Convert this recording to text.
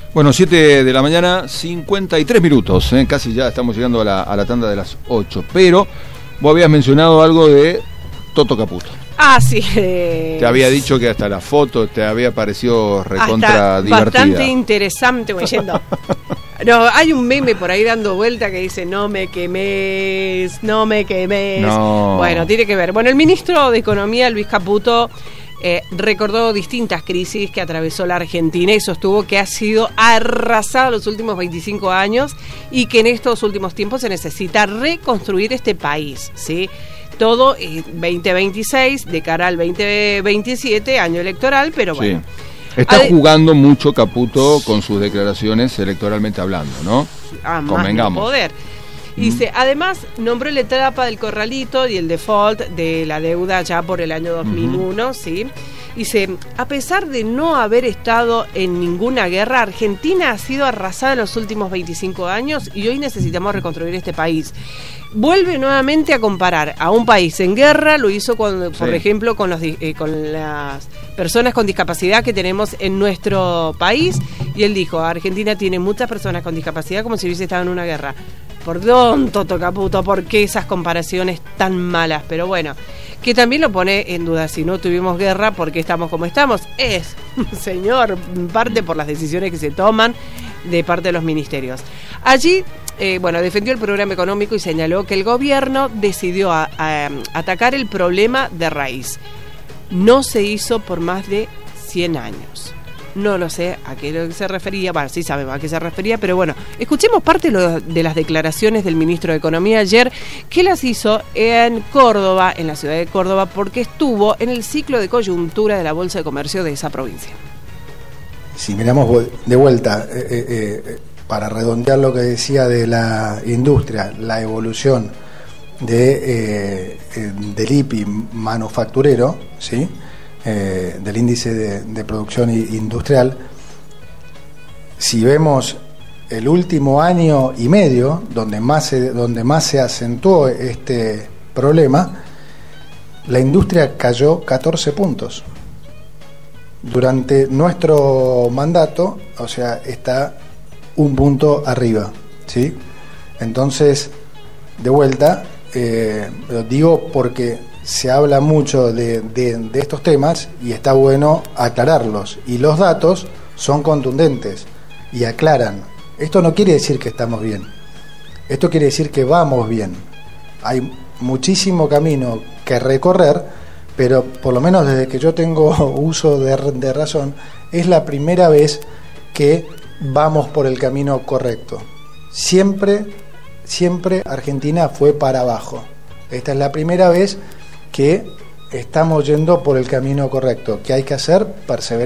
Bueno, 7 de la mañana, 53 minutos, casi ya estamos llegando a la tanda de las 8, pero vos habías mencionado algo de Toto Caputo. Ah, sí. Te había dicho que hasta la foto te había parecido recontra hasta divertida. Bastante interesante, voy yendo. No, hay un meme por ahí dando vuelta que dice no me quemes, no me quemes. No. Bueno, tiene que ver. Bueno, el ministro de Economía, Luis Caputo, recordó distintas crisis que atravesó la Argentina y sostuvo que ha sido arrasada los últimos 25 años y que en estos últimos tiempos se necesita reconstruir este país, ¿sí? Todo 2026 de cara al 2027, año electoral, pero bueno. Sí. Está jugando mucho Caputo con sus declaraciones electoralmente hablando, ¿no? Convengamos. Poder. Dice, además, nombró la etapa del corralito y el default de la deuda ya por el año 2001, ¿sí? Dice, a pesar de no haber estado en ninguna guerra, Argentina ha sido arrasada en los últimos 25 años y hoy necesitamos reconstruir este país. Vuelve nuevamente a comparar a un país en guerra, lo hizo cuando, por ejemplo, con las personas con discapacidad que tenemos en nuestro país, y él dijo, Argentina tiene muchas personas con discapacidad como si hubiese estado en una guerra. Perdón, Toto Caputo, ¿por qué esas comparaciones tan malas? Pero bueno, que también lo pone en duda, si no tuvimos guerra, ¿por qué estamos como estamos? Es, señor, parte por las decisiones que se toman de parte de los ministerios. Allí, defendió el programa económico y señaló que el gobierno decidió atacar el problema de raíz. No se hizo por más de 100 años. No lo sé a qué se refería, bueno, sí sabemos a qué se refería, pero bueno, escuchemos parte de las declaraciones del ministro de Economía ayer, que las hizo en Córdoba, en la ciudad de Córdoba, porque estuvo en el ciclo de coyuntura de la Bolsa de Comercio de esa provincia. Si miramos de vuelta, para redondear lo que decía de la industria, la evolución del IPI manufacturero, ¿sí? Del índice de producción industrial, si vemos el último año y medio, donde más se acentuó este problema, la industria cayó 14 puntos. Durante nuestro mandato, o sea, está un punto arriba, ¿sí? Entonces, de vuelta, lo digo porque se habla mucho de estos temas y está bueno aclararlos, y los datos son contundentes y aclaran. Esto no quiere decir que estamos bien, esto quiere decir que vamos bien. Hay muchísimo camino que recorrer, pero por lo menos desde que yo tengo uso de razón, es la primera vez que vamos por el camino correcto. Siempre Argentina fue para abajo. Esta es la primera vez que estamos yendo por el camino correcto. ¿Qué hay que hacer? Perseverar.